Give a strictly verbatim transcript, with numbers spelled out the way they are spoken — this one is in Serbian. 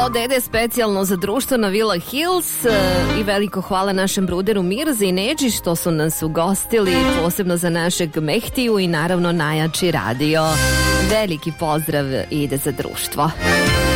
Ćao dede, specijalno za društvo na Villa Hills i veliko hvala našem bruderu Mirzi i Neđi što su nas ugostili, posebno za našeg Mehtiju i naravno najjači radio. Veliki pozdrav ide za društvo.